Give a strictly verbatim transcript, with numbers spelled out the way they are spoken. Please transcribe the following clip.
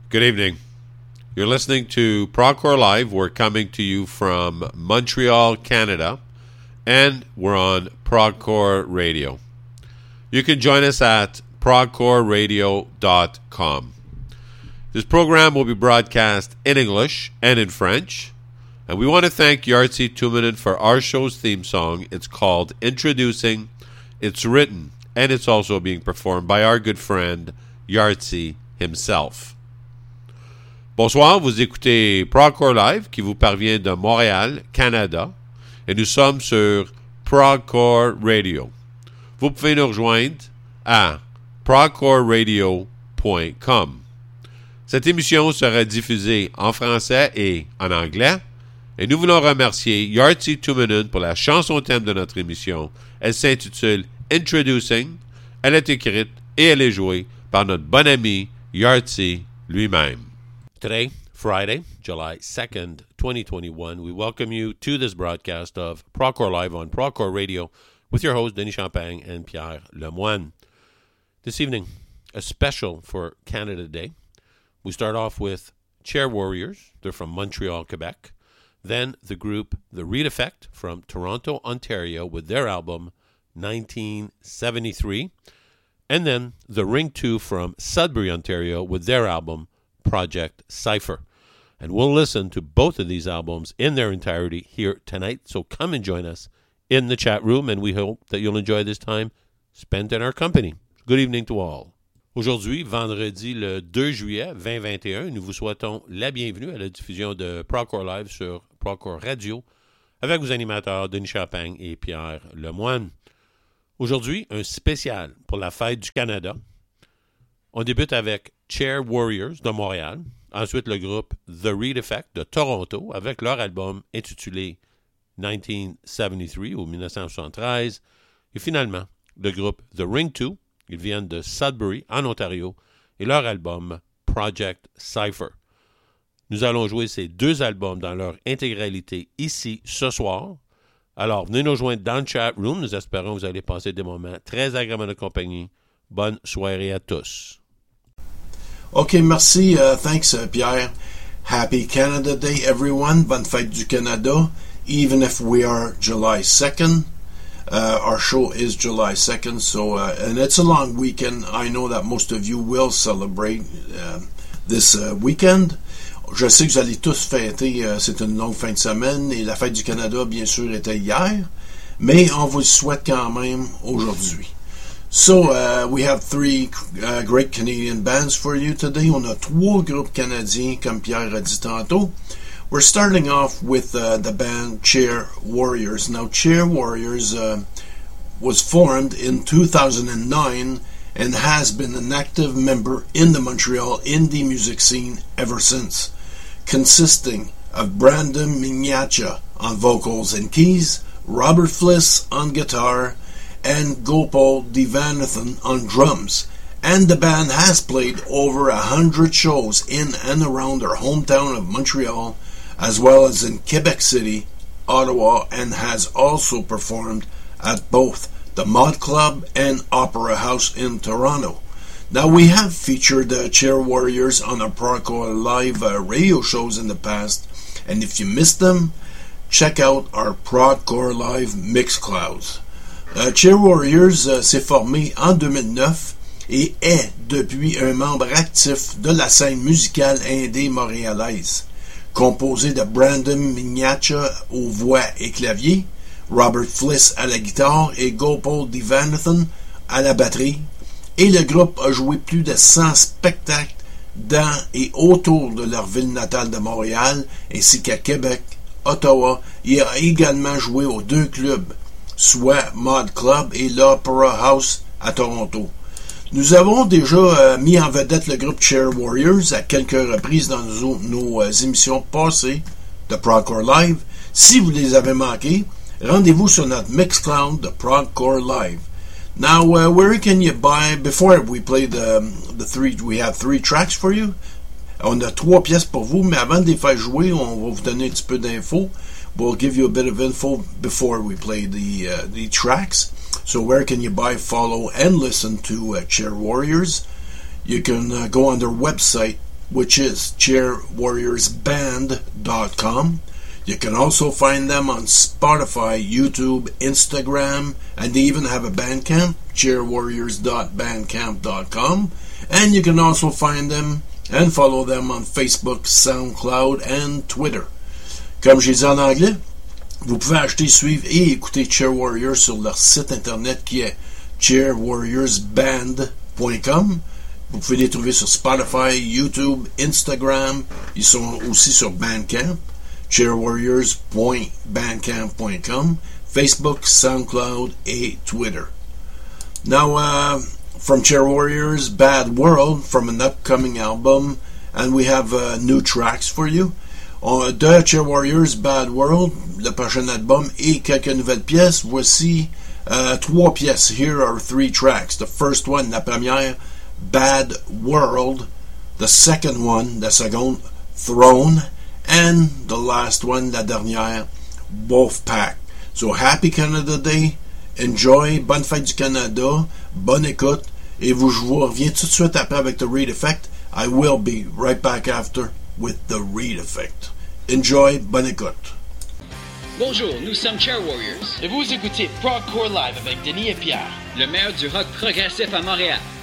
Good evening. You're listening to Procore Live. We're coming to you from Montreal, Canada, and we're on Procore Radio. You can join us at procore radio dot com. This program will be broadcast in English and in French, and we want to thank Yartsi Tuominen for our show's theme song. It's called Introducing. It's written, and it's also being performed by our good friend Yartsi himself. Bonsoir, vous écoutez Procore Live qui vous parvient de Montréal, Canada, et nous sommes sur Procore Radio. Vous pouvez nous rejoindre à procore radio point com. Cette émission sera diffusée en français et en anglais, et nous voulons remercier Yartsi Tuominen pour la chanson thème de notre émission. Elle s'intitule Introducing. Elle est écrite et elle est jouée par notre bon ami Yartsi lui-même. Today, Friday, July second, twenty twenty-one, we welcome you to this broadcast of Procore Live on Procore Radio with your hosts, Denis Champagne and Pierre Lemoine. This evening, a special for Canada Day. We start off with Chair Warriors. They're from Montreal, Quebec. Then the group The Reed Effect from Toronto, Ontario with their album nineteen seventy-three. And then The Ring two from Sudbury, Ontario with their album Project Cypher. And we'll listen to both of these albums in their entirety here tonight. So come and join us in the chat room, and we hope that you'll enjoy this time spent in our company. Good evening to all. Aujourd'hui, vendredi le deux juillet vingt vingt et un, nous vous souhaitons la bienvenue à la diffusion de Procore Live sur Procore Radio avec vos animateurs Denis Champagne et Pierre Lemoine. Aujourd'hui, un spécial pour la fête du Canada. On débute avec Chair Warriors de Montréal, ensuite le groupe The Reed Effect de Toronto avec leur album intitulé nineteen seventy-three ou dix-neuf soixante-treize, et finalement le groupe The Ring two, ils viennent de Sudbury en Ontario, et leur album Project Cypher. Nous allons jouer ces deux albums dans leur intégralité ici ce soir. Alors venez nous joindre dans le chat room, nous espérons que vous allez passer des moments très agréables de compagnie. Bonne soirée à tous. OK, merci. Uh, thanks, uh, Pierre. Happy Canada Day, everyone. Bonne fête du Canada. Even if we are July second, uh, our show is July second, so uh, and it's a long weekend. I know that most of you will celebrate uh, this uh, weekend. Je sais que vous allez tous fêter, uh, c'est une longue fin de semaine, et la fête du Canada, bien sûr, était hier, mais on vous le souhaite quand même aujourd'hui. So, uh, we have three uh, great Canadian bands for you today. On a trois groupes canadiens, comme Pierre a dit tantôt. We're starting off with uh, the band Chair Warriors. Now, Chair Warriors uh, was formed in two thousand nine and has been an active member in the Montreal indie music scene ever since, consisting of Brandon Mignacha on vocals and keys, Robert Fliss on guitar, and Gopal Devanathan on drums. And the band has played over a hundred shows in and around their hometown of Montreal, as well as in Quebec City, Ottawa, and has also performed at both the Mod Club and Opera House in Toronto. Now, we have featured uh, Chair Warriors on our Procore Live uh, radio shows in the past, and if you missed them, check out our Procore Live Mixclouds. Uh, Chair Warriors uh, s'est formé en deux mille neuf et est depuis un membre actif de la scène musicale indé montréalaise, composé de Brandon Mignacha aux voix et claviers, Robert Fliss à la guitare et Gopal Devanathan à la batterie, et le groupe a joué plus de cent spectacles dans et autour de leur ville natale de Montréal, ainsi qu'à Québec, Ottawa, et a également joué aux deux clubs, soit Mod Club et l'Opera House à Toronto. Nous avons déjà euh, mis en vedette le groupe Chair Warriors à quelques reprises dans nos, nos euh, émissions passées de Procore Live. Si vous les avez manquées, rendez-vous sur notre Mixcloud de Procore Live. Now, uh, where can you buy, before we play the, the three, we have three tracks for you. On a trois pièces pour vous, mais avant de les faire jouer, on va vous donner un petit peu d'infos. We'll give you a bit of info before we play the uh, the tracks. So where can you buy, follow, and listen to uh, Chair Warriors? You can uh, go on their website, which is chair warriors band dot com. You can also find them on Spotify, YouTube, Instagram, and they even have a Bandcamp, chair warriors dot bandcamp dot com. And you can also find them and follow them on Facebook, SoundCloud, and Twitter. Comme j'ai dit en anglais, vous pouvez acheter, suivre et écouter Chair Warriors sur leur site internet qui est chair warriors band dot com. Vous pouvez les trouver sur Spotify, YouTube, Instagram. Ils sont aussi sur Bandcamp, chair warriors dot bandcamp dot com, Facebook, SoundCloud, et Twitter. Now, uh, from Chair Warriors, Bad World, from an upcoming album, and we have uh, new tracks for you. On, de Chair Warriors, Bad World, le prochain album, et quelques nouvelles pièces. Voici uh, trois pièces. Here are three tracks. The first one, la première, Bad World. The second one, la seconde, Throne. And the last one, la dernière, Wolfpack. So, happy Canada Day. Enjoy. Bonne fête du Canada. Bonne écoute. Et vous, je vous reviens tout de suite après avec The Reed Effect. I will be right back after with The Reed Effect. Enjoy. Bonne écoute. Bonjour, nous sommes Chair Warriors. Et vous écoutez Progcore Live avec Denis et Pierre. Le meilleur du rock progressif à Montréal.